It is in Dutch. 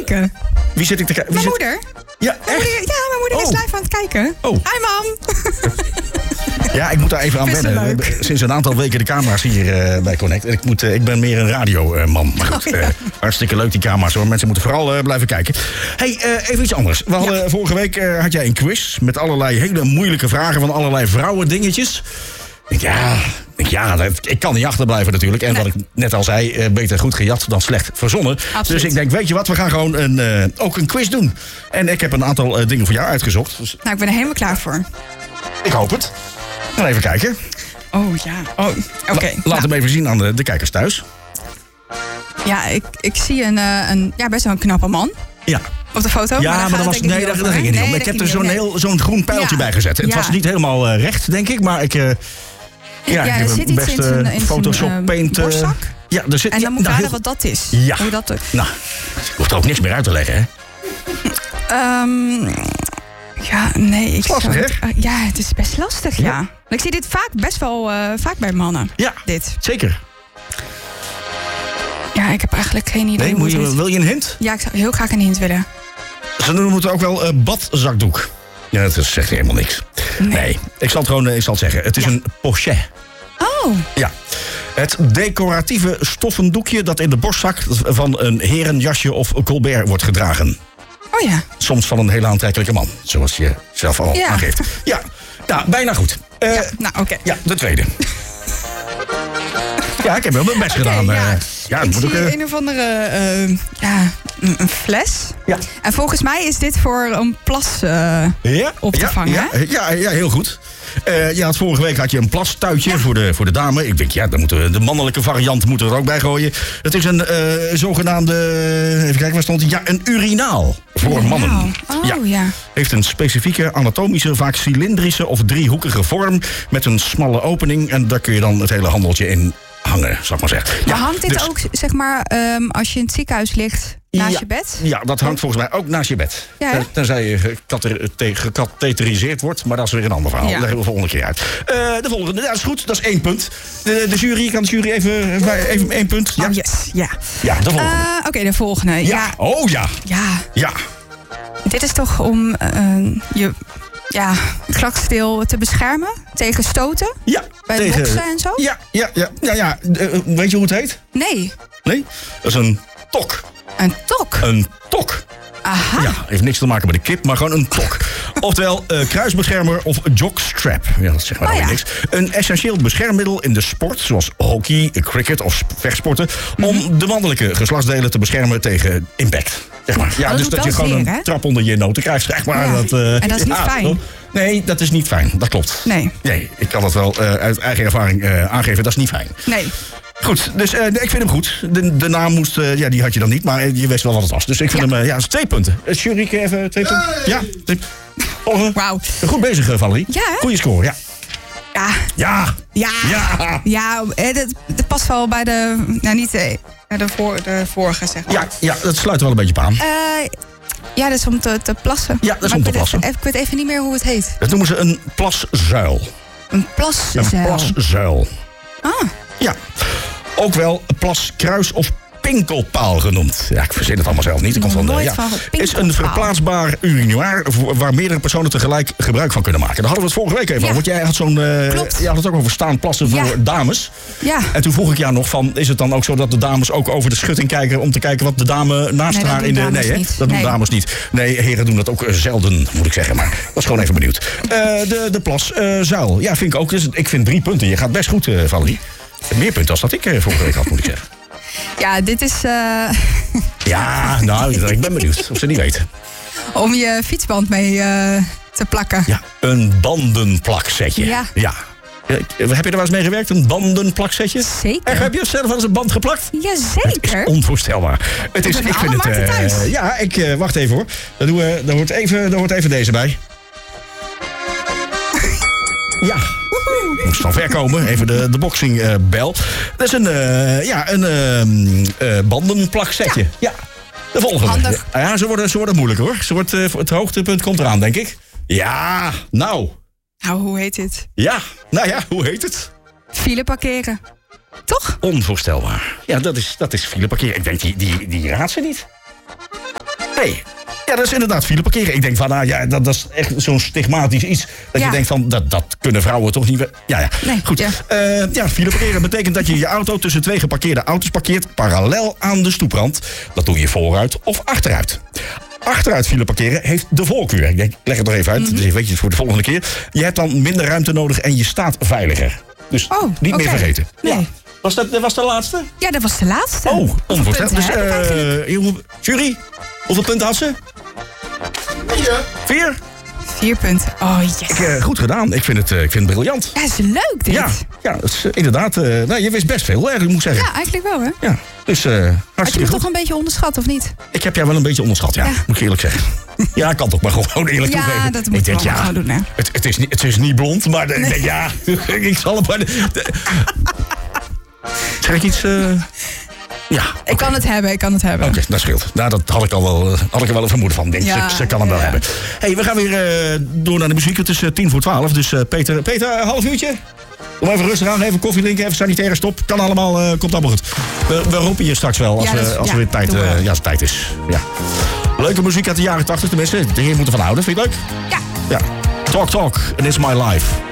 kijken? Wie zit ik te kijken? Mijn moeder. Ja, echt? Mijn moeder is live aan het kijken. Oh. Hi, mam. Ja, ik moet daar even aan Vind ze wennen. leuk? Sinds een aantal weken de camera's hier bij Connect. En ik ben meer een radioman. Maar goed, hartstikke leuk die camera's hoor. Mensen moeten vooral blijven kijken. Hey, even iets anders. We hadden, vorige week had jij een quiz met allerlei hele moeilijke vragen van allerlei vrouwendingetjes. Ik kan niet achterblijven natuurlijk. En wat ik net al zei, beter goed gejat dan slecht verzonnen. Absoluut. Dus ik denk, weet je wat, we gaan gewoon ook een quiz doen. En ik heb een aantal dingen voor jou uitgezocht. Dus Nou, ik ben er helemaal klaar voor. ik hoop het. Dan even kijken. Oh, ja. Oh, oké. Laat hem even zien aan de kijkers thuis. Ja, ik zie best wel een knappe man Ja. op de foto. Ja, maar daar ging het niet om. Ik heb er zo'n groen pijltje bij gezet. Het was niet helemaal recht, denk ik, maar ik... er zit iets best in zijn Photoshop Paint. borstzak. Ja, er zit, En dan moet ik raden wat dat is. Ja. Hoe dat Nou, ik hoef er ook niks meer uit te leggen, hè? Ik lastig, hè? Ja, het is best lastig, ja. Ik zie dit best wel vaak bij mannen. Ja, dit. zeker. Ja, ik heb eigenlijk geen idee hoe het is. Wil je een hint? Ja, ik zou heel graag een hint willen. Ze noemen het ook wel badzakdoek. Ja, dat zegt helemaal niks. Nee, ik zal het zeggen. Het is een pochet. Oh. Ja. Het decoratieve stoffen doekje dat in de borstzak van een herenjasje of Colbert wordt gedragen. Oh ja. Soms van een hele aantrekkelijke man, zoals je zelf al aangeeft. Ja, nou, bijna goed. Oké. Ja, de tweede. Ja, ik heb wel mijn best gedaan. Ik zie een of andere een fles. Ja. En volgens mij is dit voor een plas op te vangen. Ja, heel goed. Ja, vorige week had je een plastuitje voor de dame. Ik denk, dan moeten de mannelijke variant moeten we er ook bij gooien. Het is een zogenaamde, even kijken, waar stond het? Ja, een urinaal voor mannen. Oh, ja. Heeft een specifieke anatomische, vaak cilindrische of driehoekige vorm met een smalle opening. En daar kun je dan het hele handeltje in hangen, zal ik maar zeggen. Maar hangt dit ook, zeg maar, als je in het ziekenhuis ligt naast je bed? Ja, dat hangt volgens mij ook naast je bed. Ja, tenzij je gecatheteriseerd wordt, maar dat is weer een ander verhaal. Ja. Dat leggen we de volgende keer uit. De volgende, dat is goed, dat is 1 punt. De jury, kan de jury even 1 punt? Ja. Oh, yes, ja. Ja, de volgende. Oké, de volgende. Ja. Oh ja. Ja. Dit is toch om je geslachtsdeel te beschermen tegen stoten? Ja. Bij het boksen en zo? Ja. Weet je hoe het heet? Nee. Nee? Dat is een tok. Een tok? Een tok. Aha. Ja, heeft niks te maken met de kip, maar gewoon een tok. Oftewel, kruisbeschermer of jockstrap. Ja, dat zegt maar weer niks. Een essentieel beschermmiddel in de sport, zoals hockey, cricket of vechtsporten, om de mannelijke geslachtsdelen te beschermen tegen impact. Zeg maar. Ja, dus dat je gewoon een trap onder je noten krijgt, zeg maar. Ja. En dat is niet fijn. Nee, dat is niet fijn. Dat klopt. Nee, ik kan dat wel uit eigen ervaring aangeven. Dat is niet fijn. Nee. Goed, dus ik vind hem goed. De naam moest, die had je dan niet, maar je wist wel wat het was. Dus ik vind hem, dat is 2 punten. Jury, even 2 punten? Ja. Wauw. Goed bezig, Valerie. Ja, hè? Goeie score, ja. Ja, dat past wel bij de, de vorige, zeg maar. Ja, dat sluit er wel een beetje op aan. Ja, dat is om te plassen. Ja, dat is om te plassen. Ik weet even niet meer hoe het heet. Dat noemen ze een plaszuil. Een plaszuil? Een plaszuil. Ah. Ja. Ook wel plaskruis of pinkelpaal genoemd. Ja, ik verzin het allemaal zelf niet. Is een verplaatsbaar urinoir waar meerdere personen tegelijk gebruik van kunnen maken. Daar hadden we het vorige week even over. Want jij had je had het ook over staand plassen voor dames. Ja. En toen vroeg ik jou nog van, is het dan ook zo dat de dames ook over de schutting kijken om te kijken wat de dame naast haar in de... Nee, dat doen dames niet. Nee, heren doen dat ook zelden, moet ik zeggen. Maar ik was gewoon even benieuwd. De plaszuil. Ja, vind ik ook. Dus ik vind 3 punten. Je gaat best goed, Valerie. Meer punten als dat ik vorige week had, moet ik zeggen. Ja, dit is... Ja, nou, ik ben benieuwd of ze niet weten. Om je fietsband mee te plakken. Ja, een bandenplaksetje. Ja. Heb je er wel eens mee gewerkt, een bandenplaksetje? Zeker. Heb je zelf wel eens een band geplakt? Jazeker. Het is onvoorstelbaar. Ik vind het thuis. Wacht even hoor. Daar hoort even deze bij. Ja. Moest van ver komen. Even de boxingbel. Dat is een bandenplaksetje. Ja. De volgende. Handig. Ja, ze worden moeilijk hoor. Het hoogtepunt komt eraan, denk ik. Ja, nou. Nou, hoe heet dit? Ja, hoe heet het? File parkeren. Toch? Onvoorstelbaar. Ja, dat is file parkeren. Ik denk, die raadt ze niet. Nee. Ja, dat is inderdaad file parkeren. Ik denk van, nou ja, dat is echt zo'n stigmatisch iets. Dat je denkt van, dat kunnen vrouwen toch niet... Ja. Nee, goed. Ja. File parkeren betekent dat je je auto tussen 2 geparkeerde auto's parkeert... parallel aan de stoeprand. Dat doe je vooruit of achteruit. Achteruit file parkeren heeft de voorkeur. Ik leg het er even uit, dus weet je het voor de volgende keer. Je hebt dan minder ruimte nodig en je staat veiliger. Dus niet meer vergeten. Nee. Ja. Was de laatste? Ja, dat was de laatste. Oh, onvoorstelbaar. Dus, jury, hoeveel punten had ze? 4? 4 punten. Oh, yes. Goed gedaan. Ik vind het briljant. Ja, is leuk dit. Ja, dat is inderdaad... je wist best veel, ik moet zeggen. Ja, eigenlijk wel, hè? Ja, dus had je me toch een beetje onderschat, of niet? Ik heb jou wel een beetje onderschat, ja. Moet ik eerlijk zeggen. Ja, kan toch maar gewoon eerlijk toegeven. Ja, dat moet ik wel gaan doen, hè. Het is niet blond, maar nee. Ja, ik zal het maar... Zeg ik iets... Ja, okay. Ik kan het hebben. Oké, dat scheelt. Nou, dat had ik er wel een vermoeden van. Denk, ze kan hem wel hebben. Hey, we gaan weer door naar de muziek. Het is 11:10. Dus Peter, een half uurtje? Doe maar even rustig aan, even koffie drinken, even sanitaire stop. Kan allemaal, komt allemaal goed. We roepen je straks wel als er weer tijd is. Ja. Leuke muziek uit de jaren 80, tenminste. De heer moet ervan houden. Vind je het leuk? Ja. Talk, and it's my life.